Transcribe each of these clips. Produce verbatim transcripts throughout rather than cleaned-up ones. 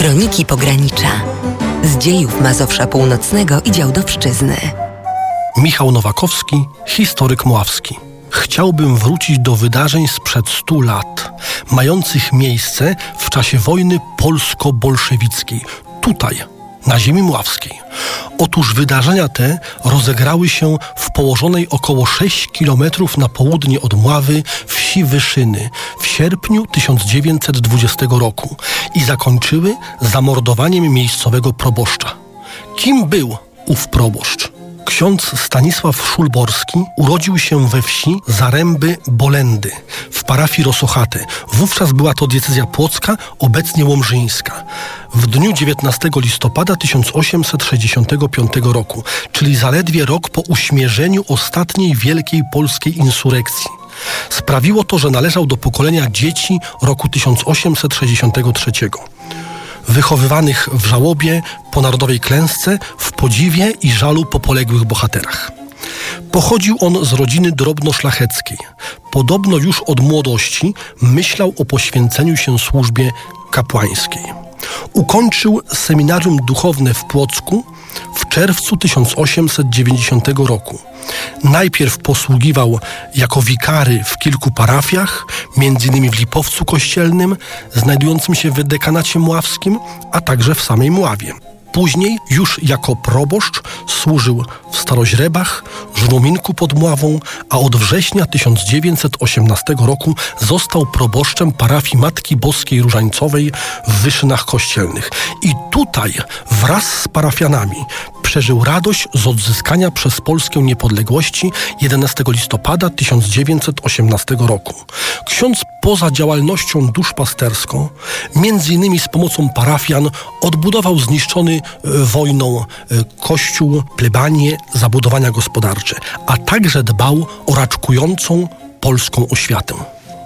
Kroniki Pogranicza. Z dziejów Mazowsza Północnego i Działdowszczyzny. Michał Nowakowski, historyk mławski. Chciałbym wrócić do wydarzeń sprzed stu lat, mających miejsce w czasie wojny polsko-bolszewickiej, tutaj, na ziemi mławskiej. Otóż wydarzenia te rozegrały się w położonej około sześć kilometrów na południe od Mławy wsi Wyszyny w sierpniu tysiąc dziewięćset dwudziestego roku i zakończyły zamordowaniem miejscowego proboszcza. Kim był ów proboszcz? Ksiądz Stanisław Szulborski urodził się we wsi Zaręby-Bolendy w parafii Rosochaty. Wówczas była to diecezja płocka, obecnie łomżyńska. W dniu dziewiętnastego listopada tysiąc osiemset sześćdziesiątego piątego roku, czyli zaledwie rok po uśmierzeniu ostatniej wielkiej polskiej insurekcji. Sprawiło to, że należał do pokolenia dzieci roku tysiąc osiemset sześćdziesiątego trzeciego. Wychowywanych w żałobie po narodowej klęsce, w podziwie i żalu po poległych bohaterach. Pochodził on z rodziny drobnoszlacheckiej. Podobno już od młodości myślał o poświęceniu się służbie kapłańskiej. Ukończył seminarium duchowne w Płocku w czerwcu tysiąc osiemset dziewięćdziesiątego roku. Najpierw posługiwał jako wikary w kilku parafiach, między innymi w Lipowcu Kościelnym, znajdującym się w dekanacie mławskim, a także w samej Mławie. Później już jako proboszcz służył w Staroźrebach, Żruminku pod Mławą, a od września tysiąc dziewięćset osiemnastego roku został proboszczem parafii Matki Boskiej Różańcowej w Wyszynach Kościelnych. I tutaj wraz z parafianami przeżył radość z odzyskania przez Polskę niepodległości jedenastego listopada tysiąc dziewięćset osiemnastego roku. Ksiądz poza działalnością duszpasterską, między innymi z pomocą parafian, odbudował zniszczony e, wojną e, kościół, plebanie, zabudowania gospodarcze, a także dbał o raczkującą polską oświatę.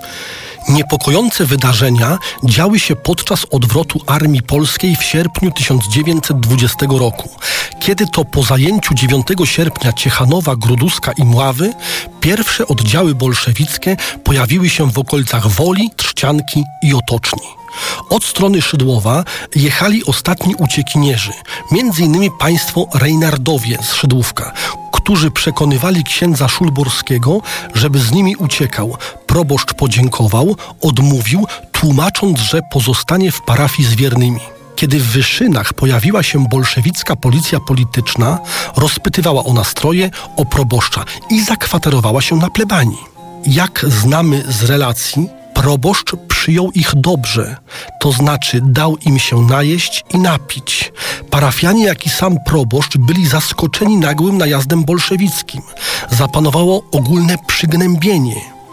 Niepokojące wydarzenia działy się podczas odwrotu armii polskiej w sierpniu tysiąc dziewięćset dwudziestego roku, kiedy to po zajęciu dziewiątego sierpnia Ciechanowa, Gruduska i Mławy pierwsze oddziały bolszewickie pojawiły się w okolicach Woli, Trzcianki i Otoczni. Od strony Szydłowa jechali ostatni uciekinierzy, między innymi państwo Rejnardowie z Szydłówka, którzy przekonywali księdza Szulborskiego, żeby z nimi uciekał. Proboszcz podziękował, odmówił, tłumacząc, że pozostanie w parafii z wiernymi. Kiedy w Wyszynach pojawiła się bolszewicka policja polityczna, rozpytywała o nastroje, o proboszcza i zakwaterowała się na plebanii. Jak znamy z relacji, proboszcz przyjął ich dobrze, to znaczy dał im się najeść i napić. Parafianie, jak i sam proboszcz byli zaskoczeni nagłym najazdem bolszewickim. Zapanowało ogólne przygnębienie.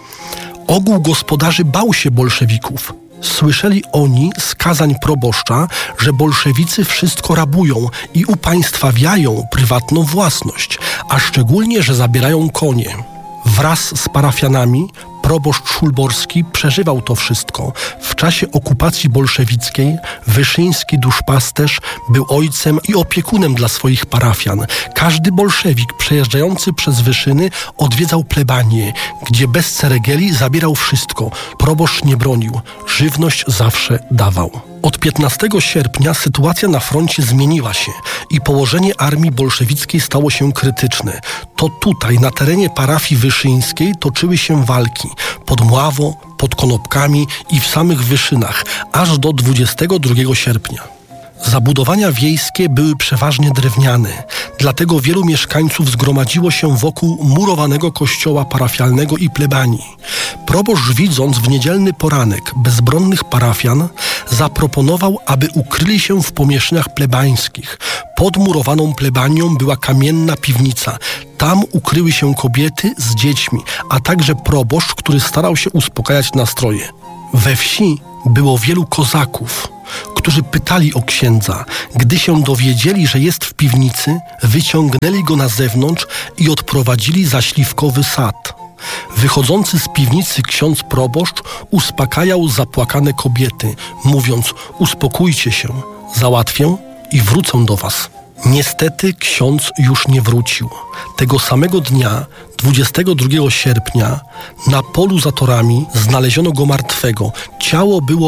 Ogół gospodarzy bał się bolszewików. Słyszeli oni z kazań proboszcza, że bolszewicy wszystko rabują i upaństwawiają prywatną własność, a szczególnie, że zabierają konie. Wraz z parafianami proboszcz Szulborski przeżywał to wszystko. W czasie okupacji bolszewickiej wyszyński duszpasterz był ojcem i opiekunem dla swoich parafian. Każdy bolszewik przejeżdżający przez Wyszyny odwiedzał plebanię, gdzie bez ceregieli zabierał wszystko. Proboszcz nie bronił, żywność zawsze dawał. Od piętnastego sierpnia sytuacja na froncie zmieniła się i położenie armii bolszewickiej stało się krytyczne. To tutaj, na terenie parafii wyszyńskiej, toczyły się walki pod Mławą, pod Konopkami i w samych Wyszynach, aż do dwudziestego drugiego sierpnia. Zabudowania wiejskie były przeważnie drewniane, dlatego wielu mieszkańców zgromadziło się wokół murowanego kościoła parafialnego i plebanii. Proboszcz, widząc w niedzielny poranek bezbronnych parafian, zaproponował, aby ukryli się w pomieszczeniach plebańskich. Pod murowaną plebanią była kamienna piwnica. Tam ukryły się kobiety z dziećmi, a także proboszcz, który starał się uspokajać nastroje. We wsi było wielu kozaków, którzy pytali o księdza. Gdy się dowiedzieli, że jest w piwnicy, wyciągnęli go na zewnątrz i odprowadzili za śliwkowy sad. Wychodzący z piwnicy ksiądz proboszcz uspokajał zapłakane kobiety, mówiąc: uspokójcie się, załatwię i wrócę do was. Niestety ksiądz już nie wrócił. Tego samego dnia, dwudziestego drugiego sierpnia, na polu za torami znaleziono go martwego. Ciało było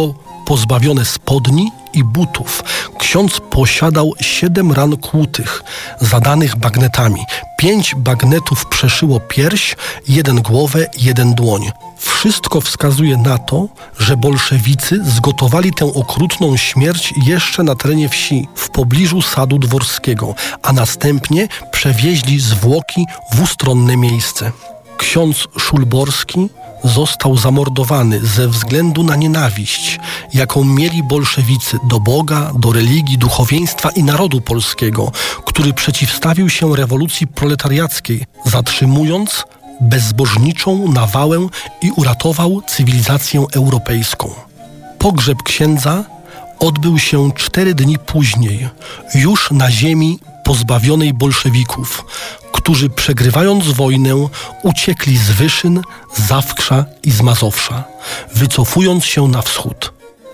pozbawione spodni i butów. Ksiądz posiadał siedem ran kłutych, zadanych bagnetami. Pięć bagnetów przeszyło pierś, jeden głowę, jeden dłoń. Wszystko wskazuje na to, że bolszewicy zgotowali tę okrutną śmierć jeszcze na terenie wsi, w pobliżu Sadu Dworskiego, a następnie przewieźli zwłoki w ustronne miejsce. Ksiądz Szulborski został zamordowany ze względu na nienawiść, jaką mieli bolszewicy do Boga, do religii, duchowieństwa i narodu polskiego, który przeciwstawił się rewolucji proletariackiej, zatrzymując bezbożniczą nawałę i uratował cywilizację europejską. Pogrzeb księdza odbył się cztery dni później, już na ziemi pozbawionej bolszewików, którzy przegrywając wojnę uciekli z Wyszyn, Zawkrza i z Mazowsza, wycofując się na wschód.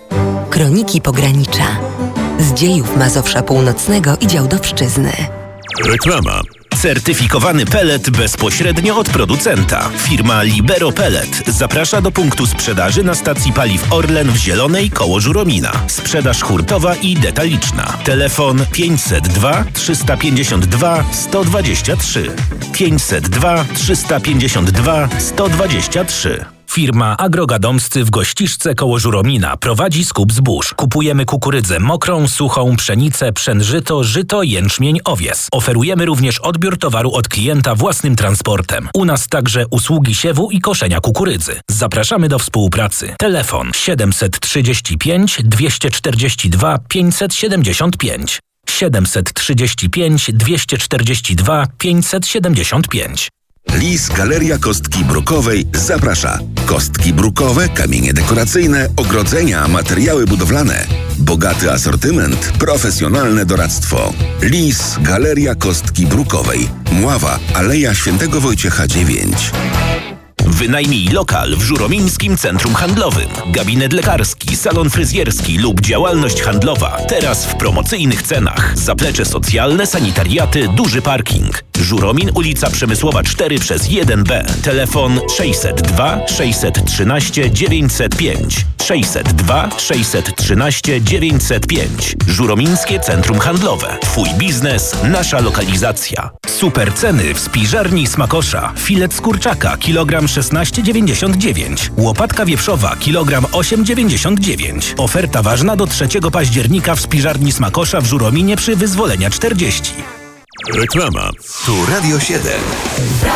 Kroniki Pogranicza. Z dziejów Mazowsza Północnego i Działdowszczyzny. Reklama. Certyfikowany pelet bezpośrednio od producenta. Firma Libero Pellet zaprasza do punktu sprzedaży na stacji paliw Orlen w Zielonej koło Żuromina. Sprzedaż hurtowa i detaliczna. Telefon pięćset dwa trzysta pięćdziesiąt dwa sto dwadzieścia trzy. pięćset dwa trzysta pięćdziesiąt dwa sto dwadzieścia trzy. Firma Agrogadomscy w Gościszce koło Żuromina prowadzi skup zbóż. Kupujemy kukurydzę mokrą, suchą, pszenicę, pszenżyto, żyto, jęczmień, owies. Oferujemy również odbiór towaru od klienta własnym transportem. U nas także usługi siewu i koszenia kukurydzy. Zapraszamy do współpracy. Telefon siedemset trzydzieści pięć dwieście czterdzieści dwa pięćset siedemdziesiąt pięć. siedemset trzydzieści pięć dwieście czterdzieści dwa pięćset siedemdziesiąt pięć. Lis Galeria Kostki Brukowej zaprasza. Kostki brukowe, kamienie dekoracyjne, ogrodzenia, materiały budowlane. Bogaty asortyment, profesjonalne doradztwo. Lis Galeria Kostki Brukowej. Mława, Aleja Świętego Wojciecha dziewięć. Wynajmij lokal w Żuromińskim Centrum Handlowym. Gabinet lekarski, salon fryzjerski lub działalność handlowa. Teraz w promocyjnych cenach. Zaplecze socjalne, sanitariaty, duży parking. Żuromin, ulica Przemysłowa cztery przez jeden B. Telefon sześćset dwa sześćset trzynaście dziewięćset pięć. sześćset dwa sześćset trzynaście dziewięćset pięć. Żuromińskie Centrum Handlowe. Twój biznes, nasza lokalizacja. Super ceny w spiżarni Smakosza. Filet z kurczaka, kilogram szesnaście dziewięćdziesiąt dziewięć. Łopatka wieprzowa, kilogram osiem dziewięćdziesiąt dziewięć. Oferta ważna do trzeciego października w spiżarni Smakosza w Żurominie przy Wyzwolenia czterdzieści. Reklama. Tu Radio siedem.